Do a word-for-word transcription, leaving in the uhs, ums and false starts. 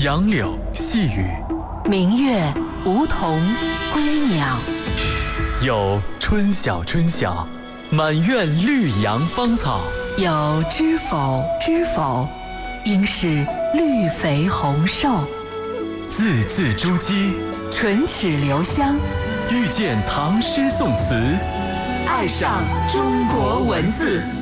杨柳细雨， 明月梧桐归鸟。 有春晓春晓，满院绿杨芳草。 有知否知否，应是绿肥红瘦。 字字珠玑， 唇齿留香， 遇见唐诗宋词， 爱上中国文字。